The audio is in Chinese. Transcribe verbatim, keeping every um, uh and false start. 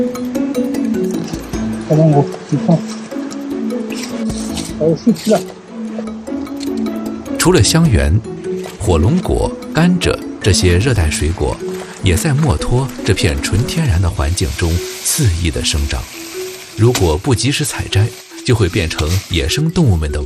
大中午，你看，还有树枝啊。 除了香橼、火龙果、甘蔗这些热带水果，也在墨脱这片纯天然的环境中肆意地生长。如果不及时采摘，就会变成野生动物们的